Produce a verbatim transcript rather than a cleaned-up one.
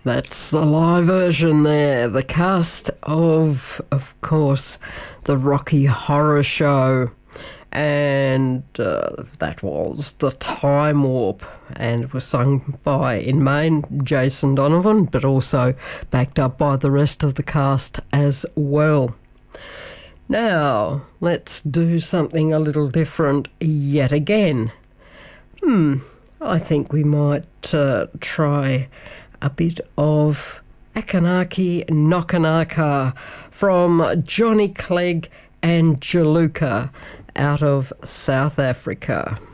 That's the live version there. The cast of, of course, the Rocky Horror Show. And uh, that was The Time Warp. And it was sung by, in main, Jason Donovan, but also backed up by the rest of the cast as well. Now, let's do something a little different yet again. Hmm, I think we might uh, try a bit of Akanaki Nokanaka from Johnny Clegg and Jaluka out of South Africa.